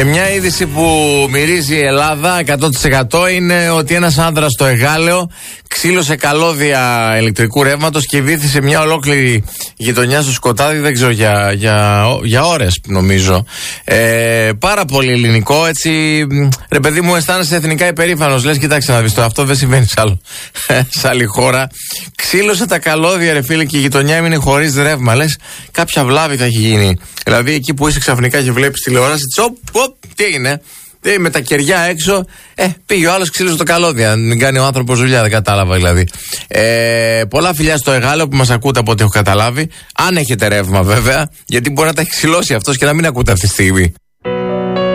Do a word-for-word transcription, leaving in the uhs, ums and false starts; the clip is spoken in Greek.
Και μια είδηση που μυρίζει η Ελλάδα εκατό τοις εκατό είναι ότι ένας άνδρας στο Εγάλεο ξύλωσε καλώδια ηλεκτρικού ρεύματος και βύθισε μια ολόκληρη γειτονιά στο σκοτάδι, δεν ξέρω, για, για, για ώρες νομίζω. Ε, πάρα πολύ ελληνικό, έτσι, ρε παιδί μου, αισθάνεσαι εθνικά υπερήφανος. Λες, κοιτάξτε να δεις, το αυτό δεν συμβαίνει σε, άλλο, σε άλλη χώρα. Ξύλωσε τα καλώδια, ρε φίλε, και η γειτονιά έμεινε χωρίς ρεύμα. Λες, κάποια βλάβη θα έχει γίνει. Δηλαδή εκεί που είσαι ξαφνικά και βλέπεις τηλεόραση, τσοπ, οπ, τι έγινε. Ε, με τα κεριά έξω, ε, πήγε ο άλλος, ξύλωσε το καλώδια. Δεν κάνει ο άνθρωπος δουλειά, δεν κατάλαβα δηλαδή. Ε, πολλά φιλιά στο Εγάλεο που μας ακούτε από ό,τι έχω καταλάβει. Αν έχετε ρεύμα βέβαια, γιατί μπορεί να τα έχει ξυλώσει αυτός και να μην ακούτε αυτή τη στιγμή.